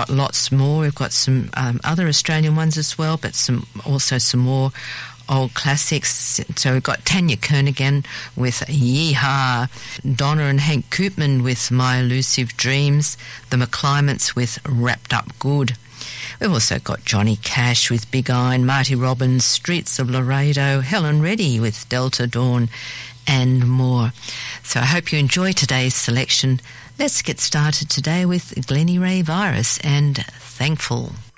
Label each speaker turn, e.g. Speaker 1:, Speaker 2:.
Speaker 1: got lots more. We've got some other Australian ones as well, but some more old classics. So we've got Tanya Kernaghan with Yeehaw, Donna and Hank Koopman with My Elusive Dreams, the McClimates with Wrapped Up Good. We've also got Johnny Cash with Big Iron, Marty Robbins, Streets of Laredo, Helen Reddy with Delta Dawn, and more. So I hope you enjoy today's selection. Let's get started today with Glennie Ray Virus and Thankful.